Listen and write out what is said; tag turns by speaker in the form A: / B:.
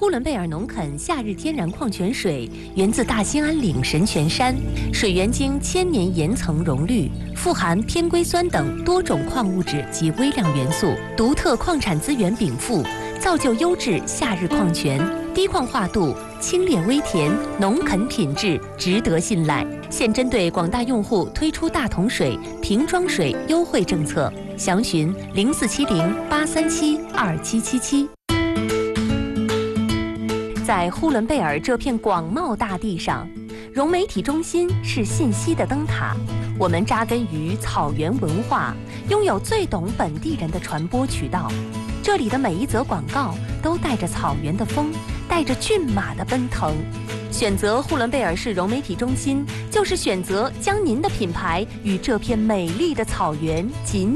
A: 呼伦贝尔农垦夏日天然矿泉水源自大兴安岭神泉山，水源经1000年岩层溶滤，富含偏硅酸等多种矿物质及微量元素，独特矿产资源禀赋，造就优质夏日矿泉，低矿化度，清冽微甜，农垦品质，值得信赖。现针对广大用户推出大桶水、瓶装水优惠政策，详询0470-837-2777。在呼伦贝尔这片广袤大地上，融媒体中心是信息的灯塔。我们扎根于草原文化，拥有最懂本地人的传播渠道。这里的每一则广告都带着草原的风，带着骏马的奔腾。选择呼伦贝尔市融媒体中心，就是选择将您的品牌与这片美丽的草原紧